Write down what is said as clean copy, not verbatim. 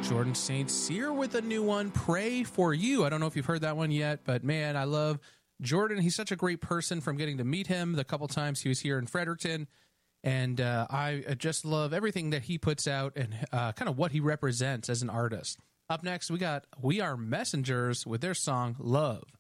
Jordan St. Cyr with a new one, Pray For You. I don't know if you've heard that one yet, but man, I love Jordan. He's such a great person from getting to meet him the couple times he was here in Fredericton. And I just love everything that he puts out and kind of what he represents as an artist. Up next, we got We Are Messengers with their song, Love.